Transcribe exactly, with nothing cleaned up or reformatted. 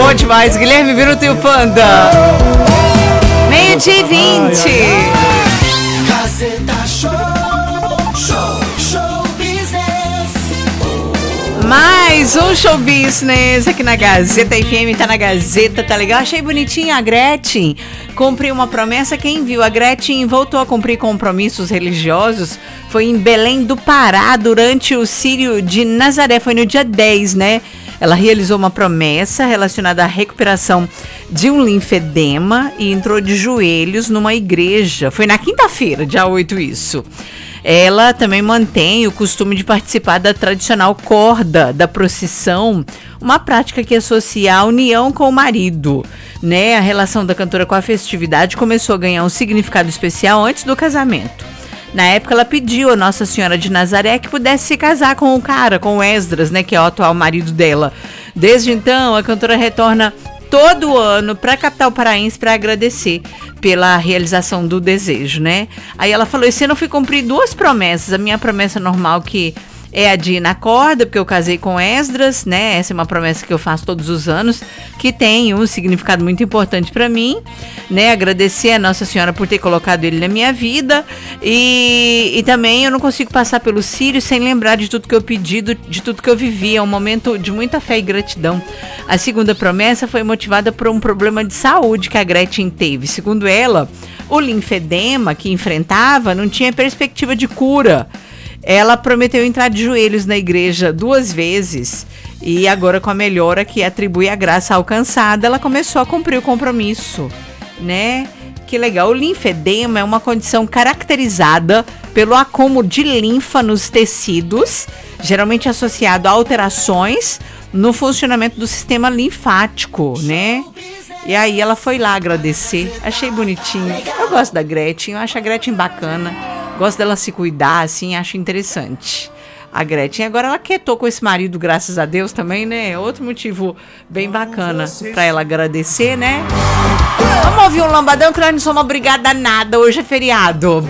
bom demais. Guilherme Viruto e o Panda. Meio-dia e vinte. Gazeta Show, show, show business. Mais um show business aqui na Gazeta F M, tá na Gazeta, tá legal? Achei bonitinha a Gretchen. Cumpriu uma promessa, quem viu? A Gretchen voltou a cumprir compromissos religiosos. Foi em Belém do Pará, durante o Círio de Nazaré, foi no dia dez, né? Ela realizou uma promessa relacionada à recuperação de um linfedema e entrou de joelhos numa igreja. Foi na quinta-feira, dia oito, isso. Ela também mantém o costume de participar da tradicional corda da procissão, uma prática que associa a união com o marido, né? A relação da cantora com a festividade começou a ganhar um significado especial antes do casamento. Na época, ela pediu a Nossa Senhora de Nazaré que pudesse se casar com o cara, com o Esdras, né, que é o atual marido dela. Desde então, a cantora retorna todo ano para a capital paraense para agradecer pela realização do desejo, né? Aí ela falou, esse ano eu fui cumprir duas promessas. A minha promessa normal, que é a de ir na corda, porque eu casei com Esdras, né? Essa é uma promessa que eu faço todos os anos, que tem um significado muito importante para mim, né? Agradecer a Nossa Senhora por ter colocado ele na minha vida, e, e também eu não consigo passar pelo Círio sem lembrar de tudo que eu pedi, de tudo que eu vivi. É um momento de muita fé e gratidão. A segunda promessa foi motivada por um problema de saúde que a Gretchen teve. Segundo ela, o linfedema que enfrentava não tinha perspectiva de cura. Ela prometeu entrar de joelhos na igreja duas vezes e agora, com a melhora que atribui a graça alcançada, ela começou a cumprir o compromisso, né? Que legal. O linfedema é uma condição caracterizada pelo acúmulo de linfa nos tecidos, geralmente associado a alterações no funcionamento do sistema linfático, né? E aí ela foi lá agradecer. Achei bonitinho. Eu gosto da Gretchen, eu acho a Gretchen bacana. Gosto dela se cuidar, assim, acho interessante. A Gretchen, agora ela quietou com esse marido, graças a Deus também, né? Outro motivo bem bacana pra ela agradecer, né? Vamos ouvir um lambadão que nós não somos obrigadas a nada, hoje é feriado.